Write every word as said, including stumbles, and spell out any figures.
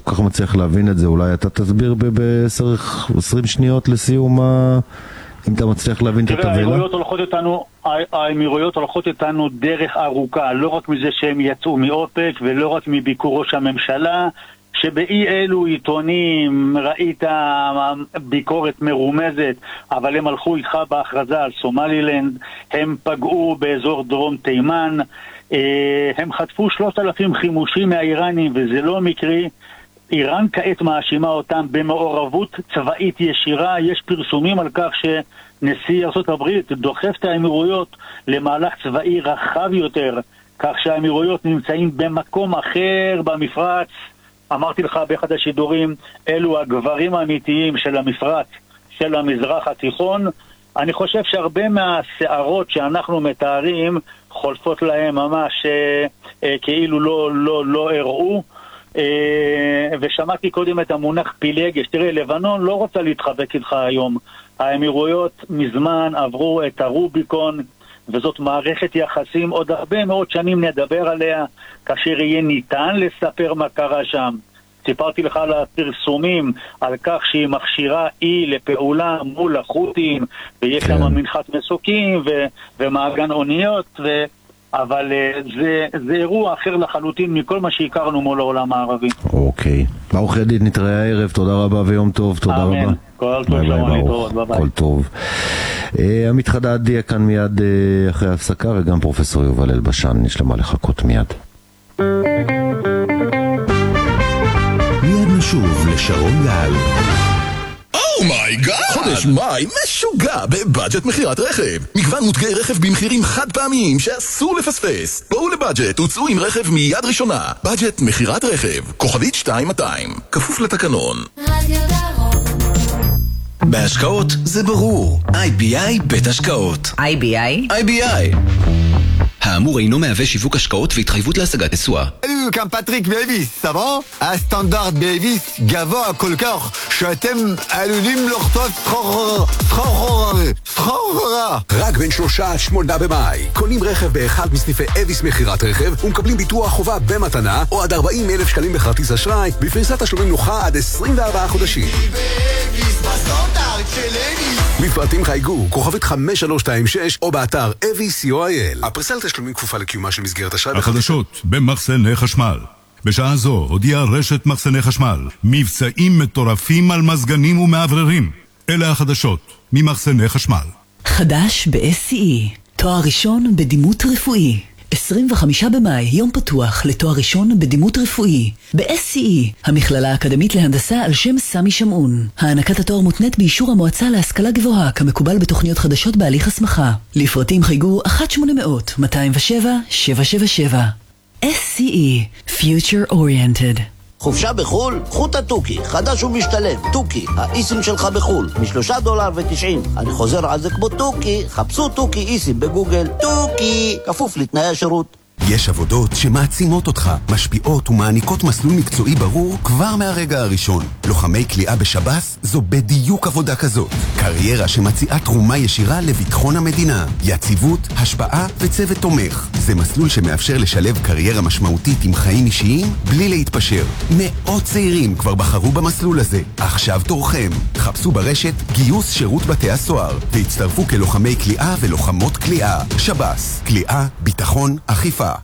כל כך מצליח להבין את זה, אולי אתה תסביר ב-עשר עשרים שניות לסיום, אם אתה מצליח להבין את התבילה? האמירויות הולכות איתנו, האמירויות הולכות איתנו דרך ארוכה, לא רק מזה שהם יצאו מאופק, ולא רק מביקור ראש הממשלה, שבאי אלו עיתונים ראית ביקורת מרומזת, אבל הם הלכו איתך בהכרזה על סומלילנד, הם פגעו באזור דרום תימן, הם חטפו שלושת אלפים חימושים מהאיראנים, וזה לא מקרי. איראן כעת מאשימה אותם במעורבות צבאית ישירה. יש פרסומים על כך שנשיא ארצות הברית דוחף את האמירויות למהלך צבאי רחב יותר, כך שהאמירויות נמצאים במקום אחר במפרץ. אמרתי לך באחד השידורים, אלו הגברים האמיתיים של המפרץ, של המזרח התיכון. אני חושב שהרבה מהסערות שאנחנו מתארים חולפות להם ממש אה, אה, כאילו לא, לא, לא הראו. אה, ושמעתי קודם את המונח פילגש. תראה, לבנון לא רוצה להתחבק איתך היום. האמירויות מזמן עברו את הרוביקון, וזאת מערכת יחסים עוד הרבה מאוד שנים נדבר עליה, כאשר יהיה ניתן לספר מה קרה שם. סיפרתי לך על הפרסומים, על כך שהיא מכשירה אי לפעולה מול החות'ים, ויש שם כן. מנחת מסוקים ו- ומעגן אוניות, ו- אבל זה, זה אירוע אחר לחלוטין מכל מה שהכרנו מול העולם הערבי. אוקיי. ברוך ידיד, נתראה הערב, תודה רבה ויום טוב, תודה אמן. רבה. כל טוב, שלום להתראות, ביי ביי. כל טוב. עמית חדד יהיה כאן מיד אחרי ההפסקה, וגם פרופסור יובל אלבשן, יש למה לחכות מיד. מיד נשוב לשרון גל. אומייגאד! חודש מאי משוגע בבאג'ט מחירת רכב. מגוון מותגי רכב במחירים חד פעמיים שאסור לפספס. בואו לבאג'ט, הוצאו עם רכב מיד ראשונה. באג'ט מחירת רכב, כוכבית שתיים מאתיים, כפוף לתקנון. בהשקעות זה ברור. איי בי איי בית השקעות. איי בי איי? איי בי איי. האמור אינו מהווה שיווק השקעות והתחייבות להשגת תשואה. Salut, כאן פטריק בייביס, ça va? הסטנדרט בייביס גבוה כל כך שאתם עלולים לחטוף סחרחורה. סחרחורה. רק בין שלושה עד שמונה במאי. קונים רכב באחד מסניפי אביס מחירת רכב ומקבלים ביטוח חובה במתנה או עד ארבעים אלף שקלים בכרטיס אשראי בפריסת תשלומים נוחה עד עשרים וארבעה חודשים. בסטנדרט של אביס. מפרטים חייגו, כוכבית חמש שלוש שתיים שש או באתר אביס סי או איי אל. הפריסה לתשלומים כפופה לקיומה של מסגרת אשראי. החדשות במחסני חשמל. בשעה זו הודיעה רשת מחסני חשמל מבצעים מטורפים על מזגנים ומעבררים. אלה החדשות ממחסני חשמל. חדש ב-אס סי אי, תואר ראשון בדימות רפואי. עשרים וחמישה במאי, יום פתוח לתואר ראשון בדימות רפואי. ב-אס סי אי, המכללה האקדמית להנדסה על שם סמי שמעון. הענקת התואר מותנית באישור המועצה להשכלה גבוהה, כמקובל בתוכניות חדשות בהליך הסמכה. לפרטים חייגו אחת שמונה אפס אפס מאתיים ושבע שבע שבע שבע. אס סי אי, Future Oriented. חופשה בחול? קחו את הטוקי, חדש ומשתלם. טוקי, האיסים שלך בחול, משלושה דולר ותשעים. אני חוזר על זה כמו טוקי, חפשו טוקי איסים בגוגל. טוקי, כפוף לתנאי השירות. יש עבודות שמעצימות אותך, משפיעות ומעניקות מסלול מקצועי ברור כבר מהרגע הראשון. לוחמי כליאה בשב"ס זו בדיוק עבודה כזאת. קריירה שמציעה תרומה ישירה לביטחון המדינה, יציבות, השפעה וצוות תומך. זה מסלול שמאפשר לשלב קריירה משמעותית עם חיים אישיים בלי להתפשר. מאות צעירים כבר בחרו במסלול הזה. עכשיו תורכם. חפשו ברשת גיוס שירות בתי הסוהר והצטרפו כלוחמי כליאה ולוחמות כליאה. שב"ס, כליאה, ביטחון, אכיפה.